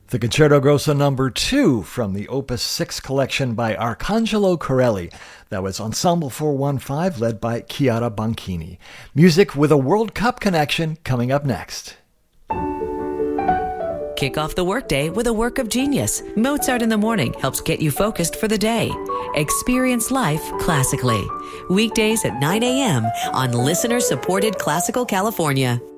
The Concerto Grosso number 2 from the Opus 6 collection by Arcangelo Corelli. That was Ensemble 415 led by Chiara Banchini. Music with a World Cup connection coming up next. Kick off the workday with a work of genius. Mozart in the Morning helps get you focused for the day. Experience life classically. Weekdays at 9 a.m. on listener-supported Classical California.